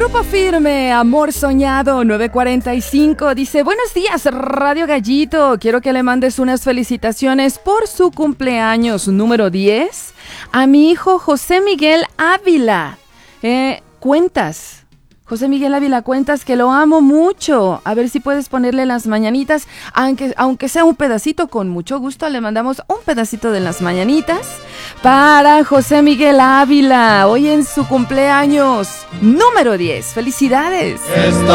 Grupo Firme, Amor Soñado, 9:45. Dice, buenos días, Radio Gallito. Quiero que le mandes unas felicitaciones por su cumpleaños número 10 a mi hijo José Miguel Ávila. Cuentas. José Miguel Ávila Cuentas, que lo amo mucho. A ver si puedes ponerle las mañanitas, aunque sea un pedacito, con mucho gusto le mandamos un pedacito de las mañanitas para José Miguel Ávila, hoy en su cumpleaños número 10. ¡Felicidades! Esta